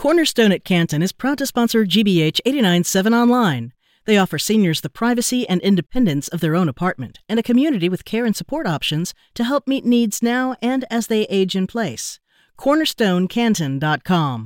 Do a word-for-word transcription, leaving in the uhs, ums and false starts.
Cornerstone at Canton is proud to sponsor G B H eighty-nine point seven Online. They offer seniors the privacy and independence of their own apartment and a community with care and support options to help meet needs now and as they age in place. cornerstone canton dot com